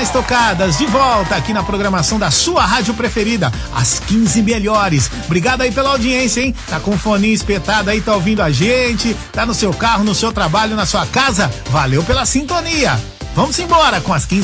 mais tocadas, de volta aqui na programação da sua rádio preferida, as 15 melhores. Obrigado aí pela audiência, hein? Tá com o foninho espetado aí, tá ouvindo a gente, tá no seu carro, no seu trabalho, na sua casa. Valeu pela sintonia. Vamos embora com as 15